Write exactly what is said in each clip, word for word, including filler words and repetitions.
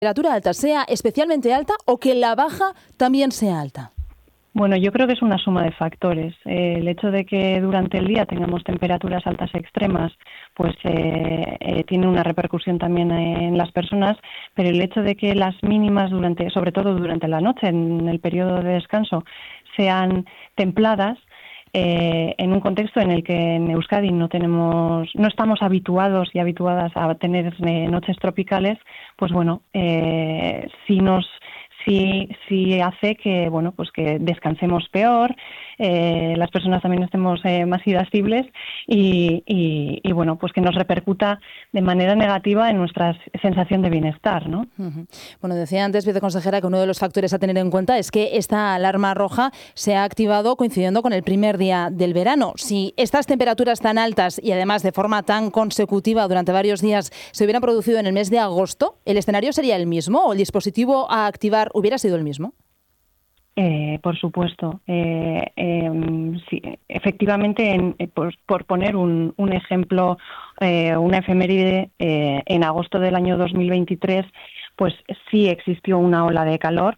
temperatura alta sea especialmente alta o que la baja también sea alta? Bueno, yo creo que es una suma de factores. Eh, el hecho de que durante el día tengamos temperaturas altas extremas, pues eh, eh, tiene una repercusión también en las personas, pero el hecho de que las mínimas, durante, sobre todo durante la noche, en el periodo de descanso, sean templadas, eh, en un contexto en el que en Euskadi no tenemos, no estamos habituados y habituadas a tener eh, noches tropicales, pues bueno, eh, sí nos Sí, sí hace que bueno pues que descansemos peor, eh, las personas también estemos eh, más irascibles y, y, y bueno pues que nos repercuta de manera negativa en nuestra sensación de bienestar, ¿no? Uh-huh. Bueno, decía antes, viceconsejera, que uno de los factores a tener en cuenta es que esta alarma roja se ha activado coincidiendo con el primer día del verano. Si estas temperaturas tan altas y además de forma tan consecutiva durante varios días se hubieran producido en el mes de agosto, ¿el escenario sería el mismo o el dispositivo a activar hubiera sido el mismo? Eh, por supuesto. Eh, eh, sí, efectivamente, en, eh, por, por poner un, un ejemplo, eh, una efeméride, eh, en agosto del año dos mil veintitrés, pues sí existió una ola de calor.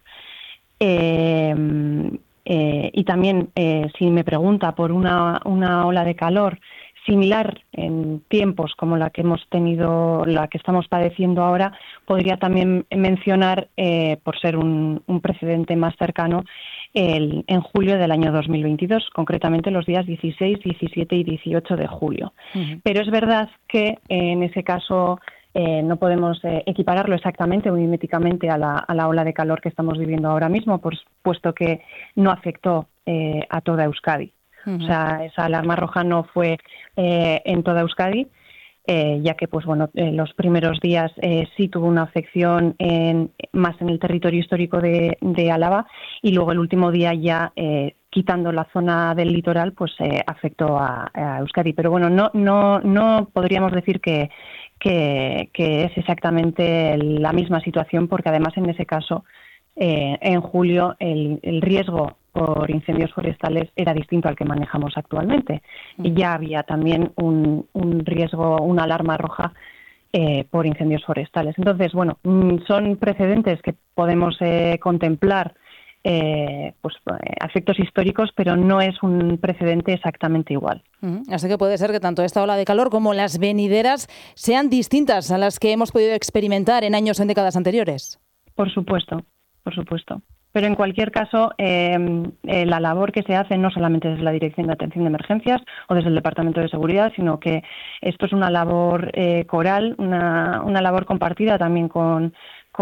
Eh, eh, y también, eh, si me pregunta por una, una ola de calor similar en tiempos como la que hemos tenido, la que estamos padeciendo ahora, podría también mencionar, eh, por ser un, un precedente más cercano, el, en julio del año dos mil veintidós, concretamente los días dieciséis, diecisiete y dieciocho de julio. Uh-huh. Pero es verdad que eh, en ese caso eh, no podemos eh, equipararlo exactamente o miméticamente a la, a la ola de calor que estamos viviendo ahora mismo, por, puesto que no afectó eh, a toda Euskadi. Uh-huh. O sea, esa alarma roja no fue eh, en toda Euskadi, eh, ya que pues bueno, eh, los primeros días eh, sí tuvo una afección en, más en el territorio histórico de, de Álava, y luego el último día ya, eh, quitando la zona del litoral, pues eh, afectó a, a Euskadi. Pero bueno, no, no, no podríamos decir que, que, que es exactamente la misma situación, porque además en ese caso, eh, en julio, el, el riesgo por incendios forestales era distinto al que manejamos actualmente. Y ya había también un, un riesgo, una alarma roja eh, por incendios forestales. Entonces, bueno, son precedentes que podemos eh, contemplar, eh, pues efectos históricos, pero no es un precedente exactamente igual. Uh-huh. Así que puede ser que tanto esta ola de calor como las venideras sean distintas a las que hemos podido experimentar en años o en décadas anteriores. Por supuesto, por supuesto. Pero en cualquier caso, eh, eh, la labor que se hace no solamente desde la Dirección de Atención de Emergencias o desde el Departamento de Seguridad, sino que esto es una labor eh, coral, una, una labor compartida también con,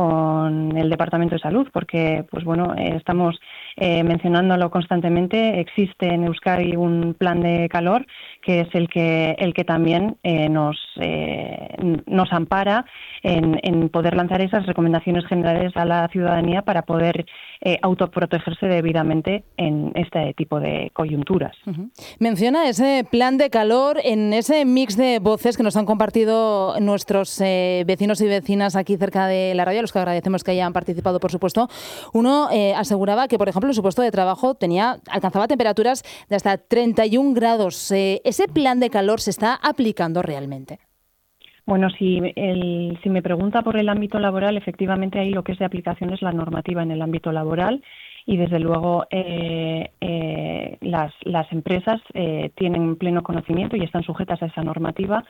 con el Departamento de Salud, porque pues bueno, eh, estamos eh, mencionándolo constantemente. Existe en Euskadi un plan de calor que es el que el que también eh, nos eh, nos ampara en, en poder lanzar esas recomendaciones generales a la ciudadanía para poder eh, autoprotegerse debidamente en este tipo de coyunturas. Uh-huh. Menciona ese plan de calor en ese mix de voces que nos han compartido nuestros eh, vecinos y vecinas aquí cerca de la radio, a los que agradecemos que hayan participado, por supuesto. Uno eh, aseguraba que, por ejemplo, en su puesto de trabajo tenía alcanzaba temperaturas de hasta treinta y un grados. Eh, ¿Ese plan de calor se está aplicando realmente? Bueno, si, el, si me pregunta por el ámbito laboral, efectivamente ahí lo que es de aplicación es la normativa en el ámbito laboral, y desde luego eh, eh, las, las empresas eh, tienen pleno conocimiento y están sujetas a esa normativa,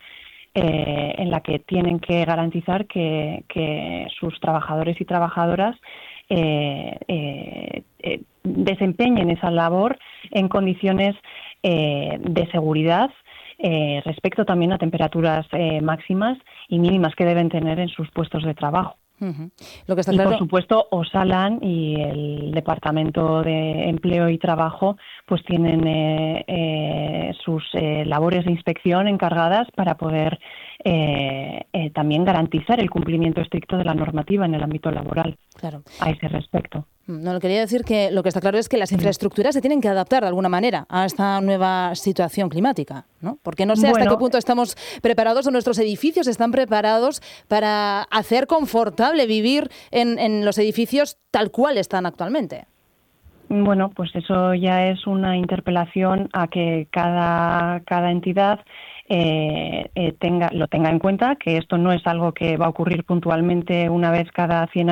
eh, en la que tienen que garantizar que, que sus trabajadores y trabajadoras eh, eh, eh, desempeñen esa labor en condiciones eh, de seguridad, Eh, respecto también a temperaturas eh, máximas y mínimas que deben tener en sus puestos de trabajo. Uh-huh. Lo que está y claro... por supuesto Osalan y el Departamento de Empleo y Trabajo pues tienen eh, eh, sus eh, labores de inspección encargadas para poder eh, eh, también garantizar el cumplimiento estricto de la normativa en el ámbito laboral. Claro. A ese respecto. No, quería decir que lo que está claro es que las infraestructuras se tienen que adaptar de alguna manera a esta nueva situación climática, ¿no? Porque no sé hasta bueno, qué punto estamos preparados o nuestros edificios están preparados para hacer confortable vivir en, en los edificios tal cual están actualmente. Bueno, pues eso ya es una interpelación a que cada, cada entidad eh, eh, tenga, lo tenga en cuenta, que esto no es algo que va a ocurrir puntualmente una vez cada cien